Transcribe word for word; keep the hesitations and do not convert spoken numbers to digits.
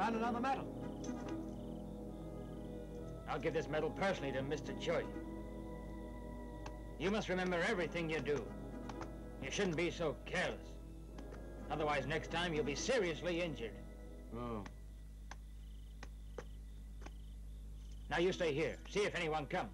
found another medal. I'll give this medal personally to Mister Choi. You must remember everything you do. You shouldn't be so careless. Otherwise, next time you'll be seriously injured. Oh. Now you stay here. See if anyone comes.